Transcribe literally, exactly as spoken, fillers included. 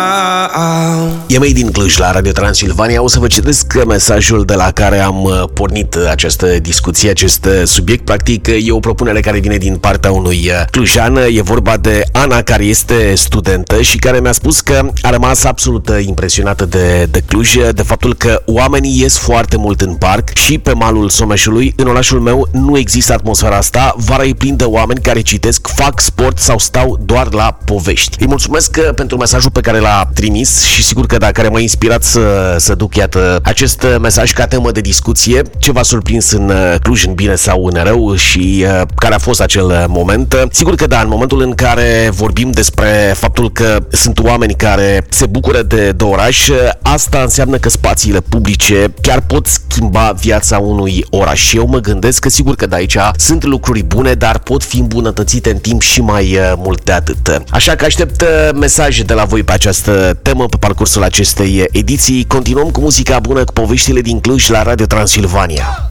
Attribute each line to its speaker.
Speaker 1: E mei din Cluj la Radio Transilvania. O să vă citesc mesajul de la care am pornit această discuție, acest subiect. Practic e o propunere care vine din partea unui clujan. E vorba de Ana, care este studentă și care mi-a spus că a rămas absolut impresionată de, de Cluj, de faptul că oamenii ies foarte mult în parc și pe malul Someșului. În orașul meu nu există atmosfera asta. Vara e plin de oameni care citesc, fac sport sau stau doar la povești. Îi mulțumesc pentru mesajul pe care l-a trimis și sigur că dacă m-a inspirat să, să duc, iată, acest mesaj ca temă de discuție. Ce v-a surprins în Cluj, în bine sau în rău, și uh, care a fost acel moment. Sigur că da, în momentul în care vorbim despre faptul că sunt oameni care se bucură de, de oraș, asta înseamnă că spațiile publice chiar pot schimba viața unui oraș. Și eu mă gândesc că sigur că de aici sunt lucruri bune, dar pot fi îmbunătățite în timp și mai uh, mult de atât. Așa că aștept uh, mesaje de la voi pe această temă pe parcursul acestei ediții. Continuăm cu muzica bună, cu poveștile din Cluj la Radio Transilvania.